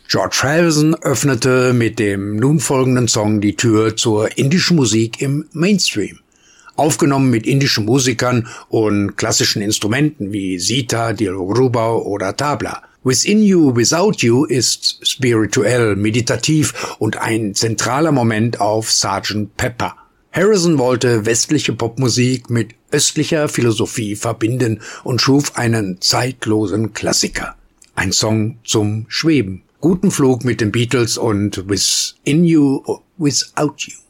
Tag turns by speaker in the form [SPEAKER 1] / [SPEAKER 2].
[SPEAKER 1] George Harrison öffnete mit dem nun folgenden Song die Tür zur indischen Musik im Mainstream. Aufgenommen mit indischen Musikern und klassischen Instrumenten wie Sitar, Dilruba oder Tabla. Within You, Without You ist spirituell, meditativ und ein zentraler Moment auf Sgt. Pepper. Harrison wollte westliche Popmusik mit östlicher Philosophie verbinden und schuf einen zeitlosen Klassiker. Ein Song zum Schweben. Guten Flug mit den Beatles und Within You, Without You.